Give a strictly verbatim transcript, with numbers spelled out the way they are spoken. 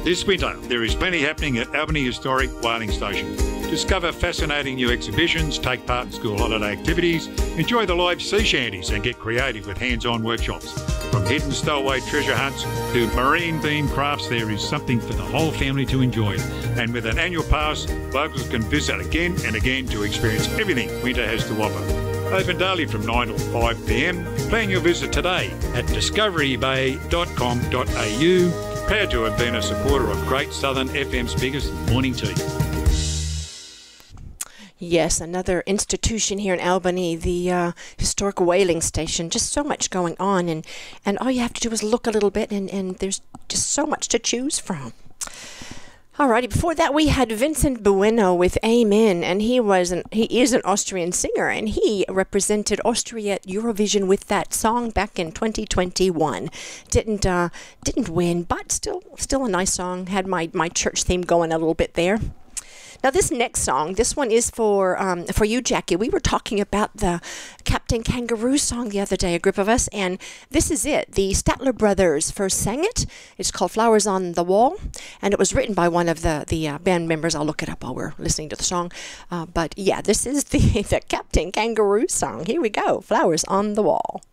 This winter, there is plenty happening at Albany Historic Whaling Station. Discover fascinating new exhibitions, take part in school holiday activities, enjoy the live sea shanties and get creative with hands-on workshops. From hidden stowaway treasure hunts to marine-themed crafts, there is something for the whole family to enjoy. And with an annual pass, locals can visit again and again to experience everything winter has to offer. Open daily from nine till five p m. Plan your visit today at discovery bay dot com dot a u. Proud to have been a supporter of Great Southern F M's biggest morning tea. Yes, another institution here in Albany, the uh, historic whaling station. Just so much going on, and, and all you have to do is look a little bit, and, and there's just so much to choose from. Alrighty, before that we had Vincent Bueno with Amen, and he was an, he is an Austrian singer, and he represented Austria at Eurovision with that song back in twenty twenty-one. Didn't uh, didn't win, but still still a nice song. Had my, my church theme going a little bit there. Now this next song, this one is for um, for you, Jackie. We were talking about the Captain Kangaroo song the other day, a group of us, and this is it. The Statler Brothers first sang it. It's called Flowers on the Wall, and it was written by one of the, the uh, band members. I'll look it up while we're listening to the song. Uh, but yeah, this is the, the Captain Kangaroo song. Here we go, Flowers on the Wall.